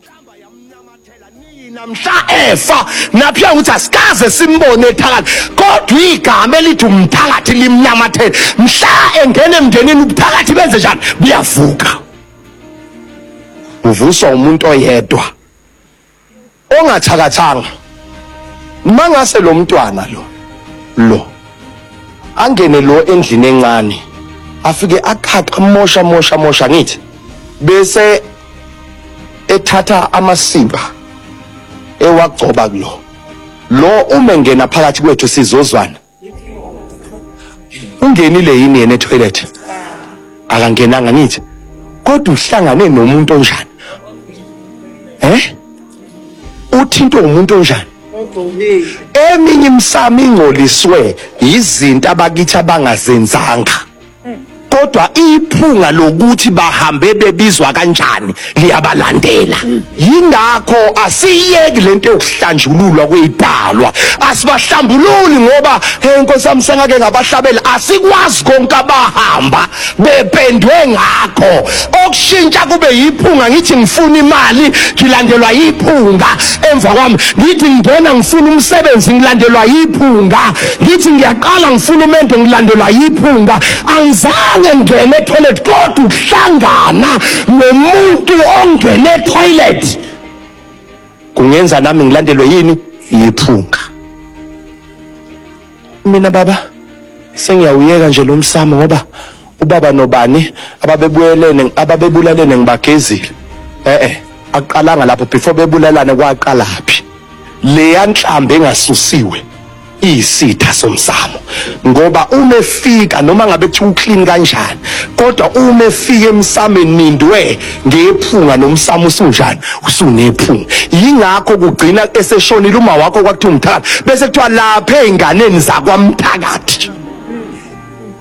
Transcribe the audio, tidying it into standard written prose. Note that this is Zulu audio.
namhla efa naphiya ukuthi asikaze simbone eThakathi kodwa igama elithi umthakathi limnyamathela mhla engene emndenini ubuthakathi benze njani buyavuka uvuswa umuntu oyedwa ongathakathanga mangase lo mntwana lo angene lo endlini encane afike akhapha mosha ngithi bese ethatha amasimba ewagcoba lo uma ngena phakathi kwethu sizozwana ungenile yini yena etoilet akangenanga ngithi kodwa uhlangane nomuntu onjani uthinto umuntu onjani eminye imsamo ingcoliswe izinto abakithi abangazenzanga kodwa iphunga lokuthi bahambe bebizwa kanjani liyabalandela yingakho asiyeki lento yokuhlanjululwa kwezidalwa asibahlambululi ngoba inkosi yami sengake ngabahlabela asikwazi konke abahamba bependwe ngakho okushintsha kube yiphunga ngithi ngifuna imali ngilandelwa yiphunga emva kwami ngithi ngibona ngifuna umsebenzi ngilandelwa yiphunga ngithi ngiyaqala ngifuna umente ngilandelwa yiphunga angizange ngene etoilet kodwa uhlangana nomuntu ongene etoilet kungenza nami ngilandelwe yini yiphunga mina baba sengiyawuyeka nje lo msamo ngoba ubaba nobani ababebulalene ngibagezile aqalanga lapho before bebulalane kwaqalaphi leya nhlambe engasusiwe isitha somsamo ngoba uma efika noma ngabe kuthi uclean kanjani kodwa uma efika emsameni nindwe ngephunga nomsamo usunjani usunephunga yingakho kugcina eseshonile uma wakho kwakuthiwa umthakathi bese kuthiwa lapha einganeni zakwamthakathi